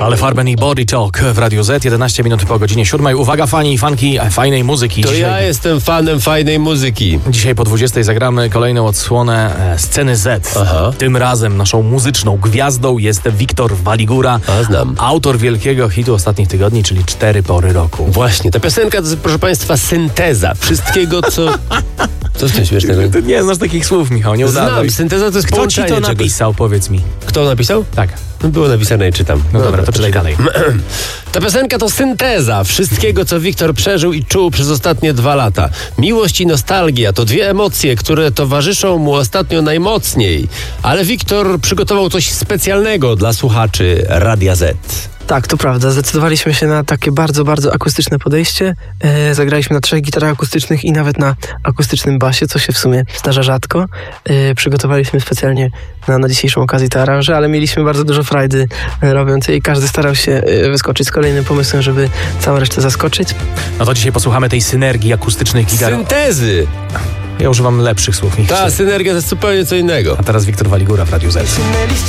Ale Farben i Body Talk w Radiu Z, 11 minut po godzinie 7. Uwaga, fani i fanki fajnej muzyki. To ja jestem fanem fajnej muzyki. Dzisiaj po 20 zagramy kolejną odsłonę Sceny Z. Aha. Tym razem naszą muzyczną gwiazdą jest Wiktor Waligura. Znam. Autor wielkiego hitu ostatnich tygodni, czyli 4 pory roku. Właśnie, ta piosenka to jest, proszę państwa, synteza wszystkiego, co... Co w tym śmiesznego? Ty nie znasz takich słów, Michał, nie udawaj. Znam, synteza to jest Kto ci połączenie to czegoś. napisał, powiedz mi? Kto napisał? Tak. No, było napisane i czytam. No dobra, to czytaj dalej. Ta piosenka to synteza wszystkiego, co Wiktor przeżył i czuł przez ostatnie 2 lata. Miłość i nostalgia to 2 emocje, które towarzyszą mu ostatnio najmocniej. Ale Wiktor przygotował coś specjalnego dla słuchaczy Radia Z. Tak, to prawda. Zdecydowaliśmy się na takie bardzo, bardzo akustyczne podejście. Zagraliśmy na 3 gitarach akustycznych i nawet na akustycznym basie, co się w sumie zdarza rzadko. Przygotowaliśmy specjalnie na dzisiejszą okazję te aranże, ale mieliśmy bardzo dużo frajdy robiąc je i każdy starał się wyskoczyć z kolejnym pomysłem, żeby całą resztę zaskoczyć. No to dzisiaj posłuchamy tej synergii akustycznych gitar. Syntezy! Ja używam lepszych słów. Ta synergia to jest zupełnie co innego. A teraz Wiktor Waligura w Radiu Z.